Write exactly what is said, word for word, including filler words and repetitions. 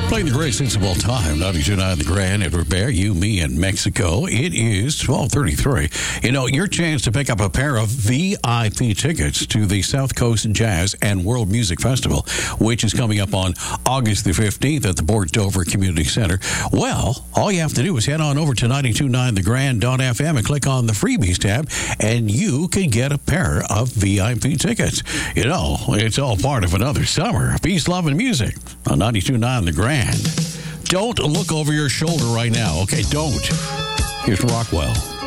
Playing the great hits of all time, ninety-two point nine The Grand, Edward Bear, You, Me, and Mexico. It is twelve thirty-three. You know, your chance to pick up a pair of V I P tickets to the South Coast Jazz and World Music Festival, which is coming up on August the fifteenth at the Port Dover Community Center. Well, all you have to do is head on over to ninety-two point nine the grand dot f m and click on the Freebies tab, and you can get a pair of V I P tickets. You know, it's all part of another summer of peace, love, and music on ninety-two point nine The Grand. Don't look over your shoulder right now. Okay, don't. Here's Rockwell.